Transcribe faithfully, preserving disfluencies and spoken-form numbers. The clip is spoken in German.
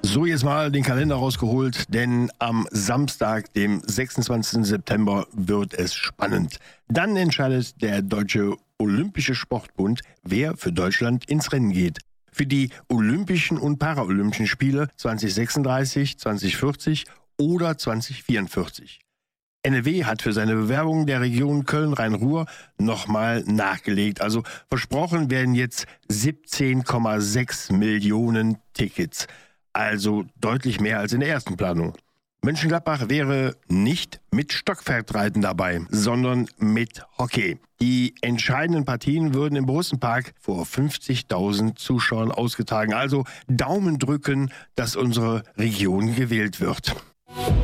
So, jetzt mal den Kalender rausgeholt, denn am Samstag, dem sechsundzwanzigsten September, wird es spannend. Dann entscheidet der Deutsche Olympische Sportbund, wer für Deutschland ins Rennen geht. Für die Olympischen und Paralympischen Spiele zwanzig sechsunddreißig, zwanzig vierzig oder zwanzig vierundvierzig. N R W hat für seine Bewerbung der Region Köln-Rhein-Ruhr nochmal nachgelegt. Also versprochen werden jetzt siebzehn Komma sechs Millionen Tickets. Also deutlich mehr als in der ersten Planung. Mönchengladbach wäre nicht mit Stockpferdreiten dabei, sondern mit Hockey. Die entscheidenden Partien würden im Borussenpark vor fünfzigtausend Zuschauern ausgetragen. Also Daumen drücken, dass unsere Region gewählt wird.